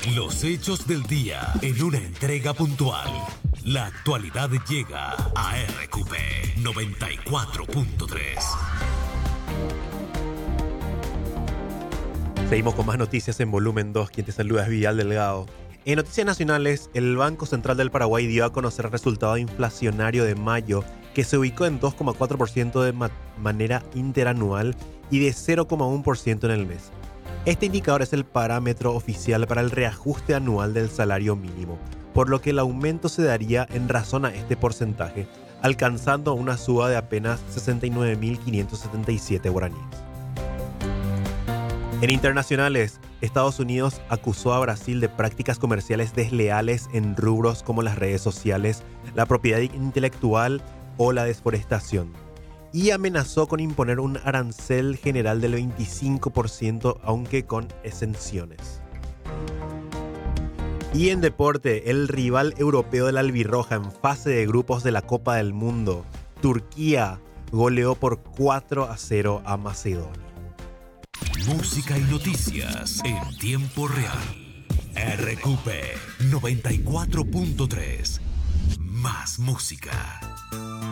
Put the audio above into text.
Los hechos del día en una entrega puntual. La actualidad llega a RQP 94.3. Seguimos con más noticias en volumen 2. Quien te saluda es Vidal Delgado. En noticias nacionales, el Banco Central del Paraguay dio a conocer el resultado inflacionario de mayo, que se ubicó en 2,4% de manera interanual y de 0,1% en el mes. Este indicador es el parámetro oficial para el reajuste anual del salario mínimo, por lo que el aumento se daría en razón a este porcentaje, alcanzando una suba de apenas 69.577 guaraníes. En internacionales, Estados Unidos acusó a Brasil de prácticas comerciales desleales en rubros como las redes sociales, la propiedad intelectual o la deforestación, y amenazó con imponer un arancel general del 25%, aunque con exenciones. Y en deporte, el rival europeo de la albirroja en fase de grupos de la Copa del Mundo, Turquía, goleó por 4-0 a Macedonia. Música y noticias en tiempo real. RQP 94.3. Más música.